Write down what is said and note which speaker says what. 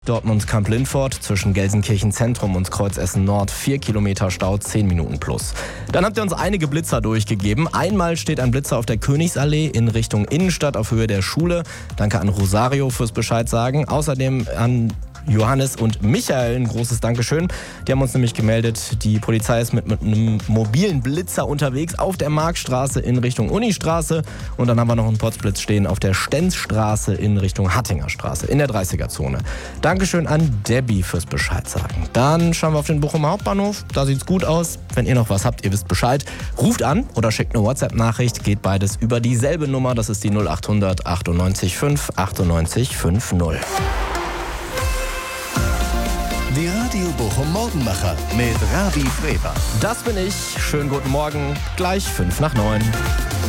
Speaker 1: Dortmund-Kamp-Lindfort zwischen Gelsenkirchen Zentrum und Kreuzessen Nord 4 Kilometer Stau, 10 Minuten plus. Dann habt ihr uns einige Blitzer durchgegeben. Einmal steht ein Blitzer auf der Königsallee in Richtung Innenstadt auf Höhe der Schule. Danke an Rosario fürs Bescheid sagen. Außerdem an Johannes und Michael ein großes Dankeschön. Die haben uns nämlich gemeldet, die Polizei ist mit einem mobilen Blitzer unterwegs auf der Marktstraße in Richtung Unistraße. Und dann haben wir noch einen Potzblitz stehen auf der Stenzstraße in Richtung Hattingerstraße in der 30er-Zone. Dankeschön an Debbie fürs Bescheid sagen. Dann schauen wir auf den Bochumer Hauptbahnhof. Da sieht's gut aus. Wenn ihr noch was habt, ihr wisst Bescheid. Ruft an oder schickt eine WhatsApp-Nachricht. Geht beides über dieselbe Nummer. Das ist die 0800 98 5 98 50.
Speaker 2: Die Radio Bochum Morgenmacher mit Ravi Freber.
Speaker 1: Das bin ich. Schönen guten Morgen. Gleich 8:55.